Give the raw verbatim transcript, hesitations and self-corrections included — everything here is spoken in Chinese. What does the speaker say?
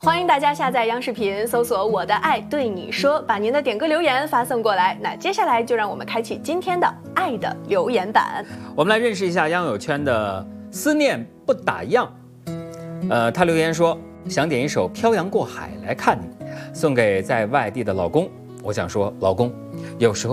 欢迎大家下载央视频，搜索“我的爱对你说”，把您的点歌留言发送过来。那接下来就让我们开启今天的爱的留言板。 我们来认识一下央友圈的思念不打烊。呃，他留言说想点一首《漂洋过海来看你》，送给在外地的老公。我想说，老公，有时候